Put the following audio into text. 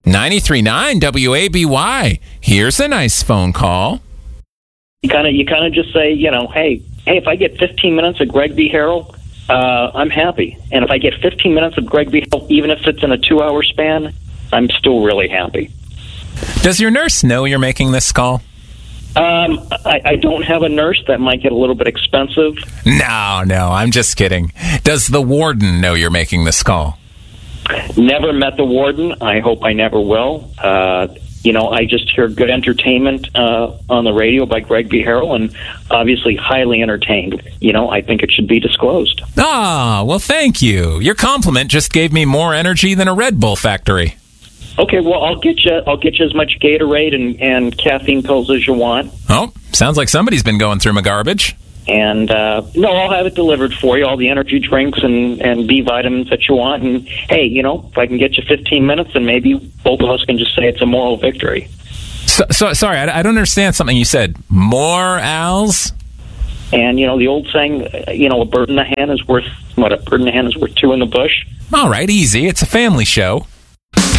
93.9 WABY. Here's a nice phone call. You kind of just say, hey, if I get 15 minutes of Greg B. Harrell, I'm happy. And if I get 15 minutes of Greg B. Harrell, even if it's in a 2-hour span, I'm still really happy. Does your nurse know you're making this call? I don't have a nurse. That might get a little bit expensive. No, I'm just kidding. Does the warden know you're making this call? Never met the warden. I hope I never will. I just hear good entertainment on the radio by Greg B. Harrell, and obviously highly entertained. I think it should be disclosed. Ah, well, thank you. Your compliment just gave me more energy than a Red Bull factory. Okay, well, I'll get you as much Gatorade and caffeine pills as you want. Oh, sounds like somebody's been going through my garbage. And, I'll have it delivered for you, all the energy drinks and B vitamins that you want. And, hey, if I can get you 15 minutes, then maybe both of us can just say it's a moral victory. So sorry, I don't understand something you said. More Al's? And, the old saying, a bird in the hand is worth, a bird in the hand is worth two in the bush? All right, easy. It's a family show.